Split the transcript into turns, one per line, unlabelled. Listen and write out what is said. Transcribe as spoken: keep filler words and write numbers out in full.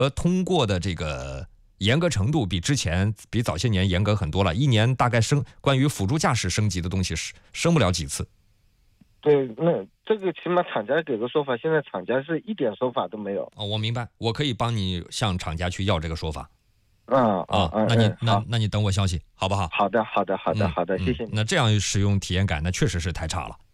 呃通过的这个严格程度比之前比早些年严格很多了，一年大概升关于辅助驾驶升级的东西是升不了几次。
对，那这个起码厂家给个说法，现在厂家是一点说法都没有。
哦，我明白，我可以帮你向厂家去要这个说法。
啊啊啊！
那你、
嗯、
那那你等我消息好不好？
好的，好的，好的，好的，
嗯、
谢谢你。
那这样使用体验感那确实是太差了。